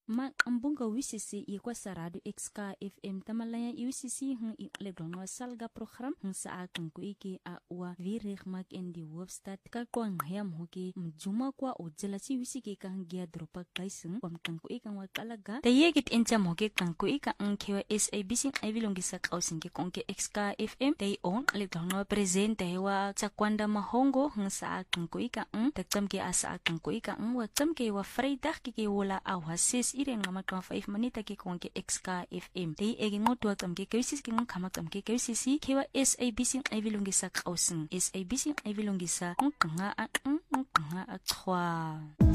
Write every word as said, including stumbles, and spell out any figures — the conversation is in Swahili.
Ma ambunga wisisi yekwa saradu X K F M tamalaya wisisi hung iqledonwa salga program hung saa kanku iki a wa virig mak endi webstat ka kwang hayam hoki mjuma kwa ujela si wisiki ka hangia dropa kaisung kwam kanku ika wa kalaga tayegit encham hoki kanku ika ankewa S A B C ivilongisa kausinge konke X K F M tay on ledonwa presente hewa chakwanda mahongo hung saa kanku ika ang takchamke asa kanku ika ang wa chamke wa freidag kike wala awasis ire nga matwa five manita ki konke X K F M tay ege ngotwa tamke kaisis ki ng kama tamke kaisisi kewa S A B C ivilongisa kausin S A B C ivilongisa ng nga ang nga achwa